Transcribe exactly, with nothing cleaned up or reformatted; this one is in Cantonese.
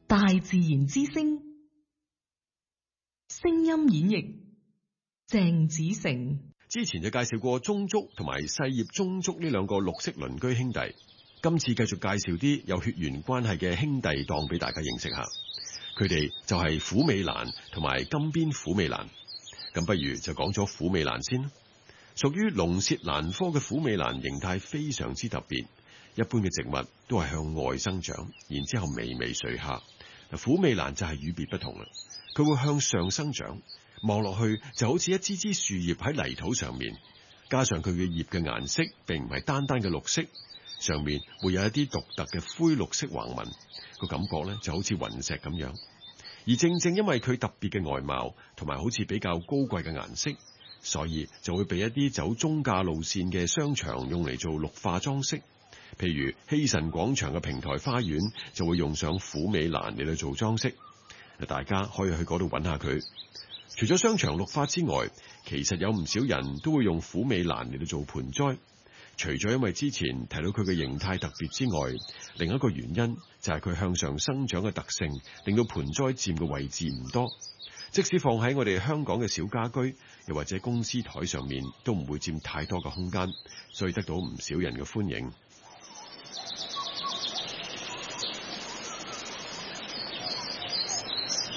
大自然之聲，聲音演繹鄭子誠。 之前就介紹過棕竹同埋細葉棕竹呢兩個綠色鄰居兄弟，今次繼續介紹啲有血緣關係嘅兄弟檔俾大家認識下。佢哋就係虎尾蘭同埋金邊虎尾蘭。咁不如就講咗虎尾蘭先啦。屬於龍舌蘭科嘅虎尾蘭形態非常之特別，一般嘅植物都係向外生長，然之後微微垂下。虎尾蘭就係與別不同啦，佢會向上生長。望落去就好似一支支樹葉喺泥土上面，加上佢嘅葉嘅顏色並唔係單單嘅綠色，上面會有一啲獨特嘅灰綠色橫紋，個感覺咧就好似雲石咁樣。而正正因為佢特別嘅外貌同埋好似比較高貴嘅顏色，所以就會被一啲走中價路線嘅商場用嚟做綠化裝飾。譬如希慎廣場嘅平台花園就會用上虎尾蘭嚟去做裝飾，大家可以去嗰度揾下佢。除咗商場綠化之外，其實有唔少人都會用虎尾蘭嚟到做盆栽。除咗因為之前提到佢嘅形態特別之外，另一個原因就係佢向上生長嘅特性，令到盆栽佔嘅位置唔多。即使放喺我哋香港嘅小家居，又或者公司台上面，都唔會佔太多嘅空間，所以得到唔少人嘅歡迎。